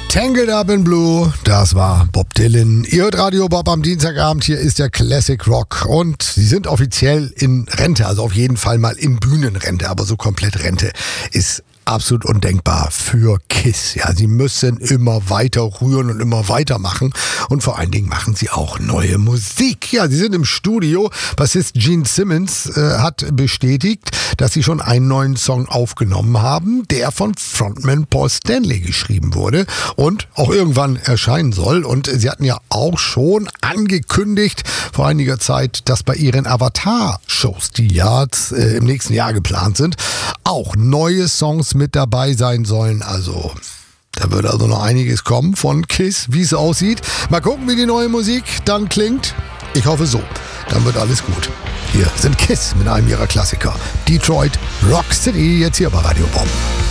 Tangled Up in Blue, das war Bob Dylan. Ihr hört Radio Bob am Dienstagabend, hier ist der Classic Rock und sie sind offiziell in Rente, also auf jeden Fall mal in Bühnenrente, aber so komplett Rente ist absolut undenkbar für KISS. Ja, sie müssen immer weiter rühren und immer weitermachen und vor allen Dingen machen sie auch neue Musik. Ja, sie sind im Studio. Bassist Gene Simmons hat bestätigt, dass sie schon einen neuen Song aufgenommen haben, der von Frontman Paul Stanley geschrieben wurde und auch irgendwann erscheinen soll. Und sie hatten ja auch schon angekündigt vor einiger Zeit, dass bei ihren Avatar-Shows, die jetzt im nächsten Jahr geplant sind, auch neue Songs mit dabei sein sollen. Also da wird also noch einiges kommen von KISS, wie es aussieht. Mal gucken, wie die neue Musik dann klingt. Ich hoffe so. Dann wird alles gut. Hier sind KISS mit einem ihrer Klassiker. Detroit Rock City, jetzt hier bei Radio Bob.